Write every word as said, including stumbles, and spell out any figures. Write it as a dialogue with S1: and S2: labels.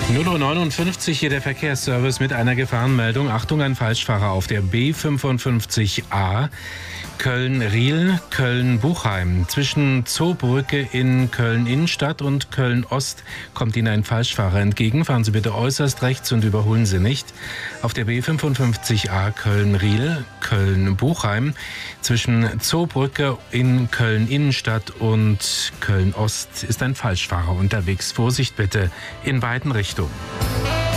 S1: null Uhr neunundfünfzig, hier der Verkehrsservice mit einer Gefahrenmeldung. Achtung, ein Falschfahrer auf der B fünfundfünfzig A, Köln-Riehl, Köln-Buchheim. Zwischen Zoobrücke in Köln-Innenstadt und Köln-Ost kommt Ihnen ein Falschfahrer entgegen. Fahren Sie bitte äußerst rechts und überholen Sie nicht. Auf der B fünfundfünfzig A, Köln-Riehl, Köln-Buchheim. Zwischen Zoobrücke in Köln-Innenstadt und Köln-Ost ist ein Falschfahrer unterwegs. Vorsicht bitte in beiden Richtungen.